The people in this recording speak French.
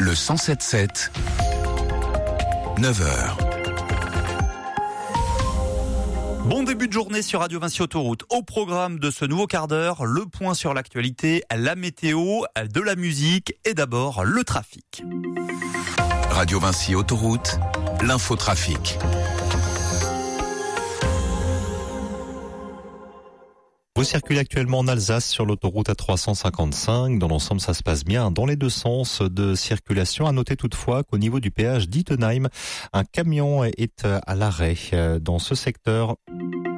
Le 107.7, 9h. Bon début de journée sur Radio Vinci Autoroute. Au programme de ce nouveau quart d'heure, le point sur l'actualité, la météo, de la musique et d'abord le trafic. Radio Vinci Autoroute, l'infotrafic. Vous circulez actuellement en Alsace sur l'autoroute A355. Dans l'ensemble, ça se passe bien dans les deux sens de circulation. À noter toutefois qu'au niveau du péage d'Ittenheim, un camion est à l'arrêt dans ce secteur.